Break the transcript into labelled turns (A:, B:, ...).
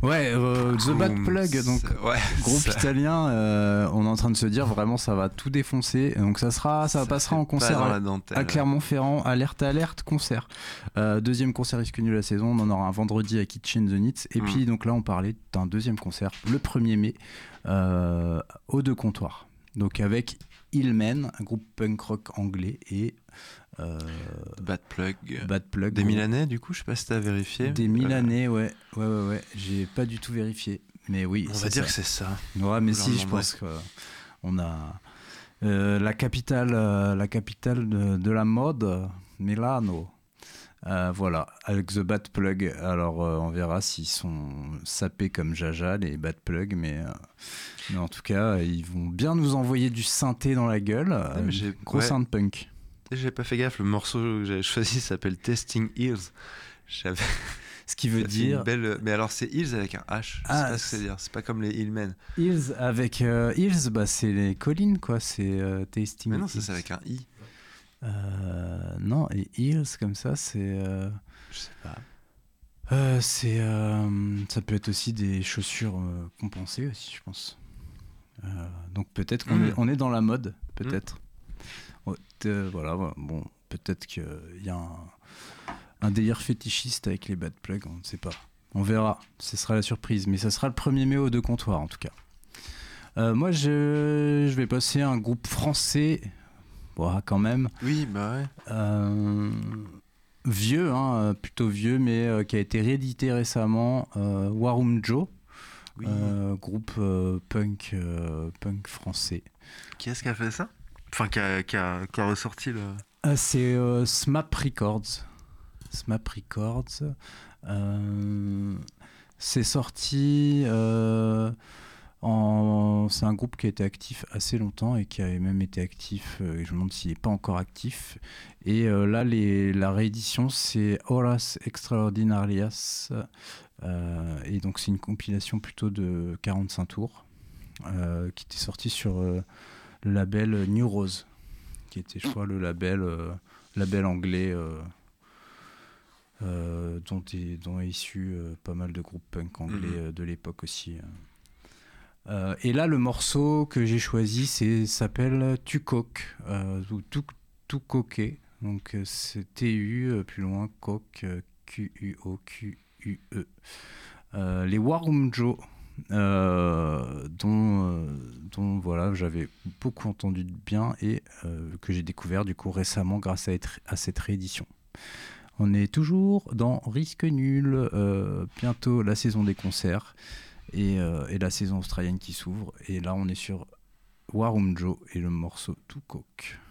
A: Ouais, The Bad Plug, donc groupe italien, on est en train de se dire vraiment ça va tout défoncer. Donc ça passera en concert à Clermont-Ferrand, alerte concert. Deuxième concert risque nul la saison, on en aura un vendredi à Kitchen the Nits. Et puis donc là on parlait d'un deuxième concert le 1er mai aux Deux Comptoirs. Donc avec Hillmen, un groupe punk rock anglais et
B: Bad Plug. Des
A: groupe.
B: Milanais, du coup, je sais pas si t'as vérifié.
A: Des Milanais, ouais. J'ai pas du tout vérifié, mais oui.
B: On va dire que c'est ça.
A: Ouais, mais si, je pense qu'on a la capitale de la mode, Milano. Voilà, avec The Bad Plug. Alors, on verra s'ils sont sapés comme Jaja, les Bad Plug, mais en tout cas, ils vont bien nous envoyer du synthé dans la gueule. Gros synth punk.
B: J'ai pas fait gaffe, le morceau que j'avais choisi s'appelle Testing Ears.
A: Ce qui veut dire.
B: Mais alors c'est Hills avec un H. Je sais pas ce que c'est dire. C'est pas comme les Hillmen.
A: Hills avec Hills, bah c'est les collines quoi. C'est Tasting.
B: Mais non, ça c'est avec un I.
A: Non, et Hills comme ça, c'est.
B: Je sais pas.
A: Ça peut être aussi des chaussures compensées aussi, je pense. Donc peut-être qu'on est dans la mode, peut-être. Voilà, bon, peut-être qu'il y a un délire fétichiste avec les Bad Plug, on ne sait pas. On verra, ce sera la surprise. Mais ça sera le 1er mai aux Deux Comptoirs, en tout cas. Moi, je vais passer un groupe français, quand même.
B: Oui, bah ouais.
A: Vieux, plutôt vieux, mais qui a été réédité récemment, Warum Joe. Oui. Groupe punk français.
B: Qui est-ce qui a fait ça ? Enfin, qui a ressorti le...
A: c'est SMAP Records. SMAP Records. C'est sorti... c'est un groupe qui a été actif assez longtemps et qui a même été actif, je me demande s'il n'est pas encore actif. Et là, la réédition, c'est Horas Extraordinarias. Et donc, c'est une compilation plutôt de 45 tours qui était sortie sur... le label New Rose, qui était, je crois, le label anglais dont est issu pas mal de groupes punk anglais de l'époque aussi. Et là, le morceau que j'ai choisi s'appelle Tukok, ou Tukoke. Donc c'est T-U, plus loin, Kok, Q-U-O-Q-U-E. Les Warum Joe. Dont voilà, j'avais beaucoup entendu de bien et que j'ai découvert du coup récemment grâce à cette réédition. On est toujours dans Risque Nul, bientôt la saison des concerts et la saison australienne qui s'ouvre, et là on est sur Warum Joe et le morceau Tukok.